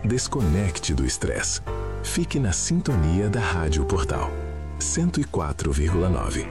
Desconecte do estresse. Fique na sintonia da Rádio Portal 104,9.